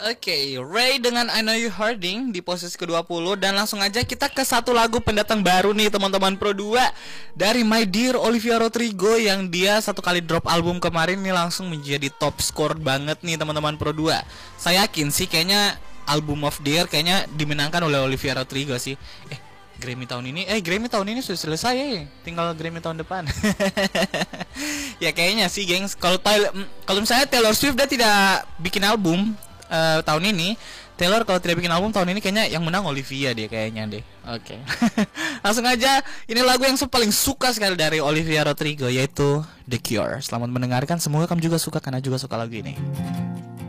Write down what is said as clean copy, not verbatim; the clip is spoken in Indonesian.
Oke, Ray dengan I Know You Hurting di posisi ke-20. Dan langsung aja kita ke satu lagu pendatang baru nih teman-teman Pro 2 dari My Dear Olivia Rodrigo, yang dia satu kali drop album kemarin nih langsung menjadi top score banget nih teman-teman Pro 2. Saya yakin sih kayaknya album of the year kayaknya dimenangkan oleh Olivia Rodrigo sih. Grammy tahun ini sudah selesai ya. Tinggal Grammy tahun depan. Ya kayaknya sih gengs. Kalau misalnya Taylor Swift dia tidak bikin album tahun ini, Taylor kalau tidak bikin album tahun ini kayaknya yang menang Olivia dia kayaknya deh. Oke. Langsung aja, ini lagu yang paling suka sekali dari Olivia Rodrigo, yaitu The Cure. Selamat mendengarkan, semoga kamu juga suka karena juga suka lagu ini.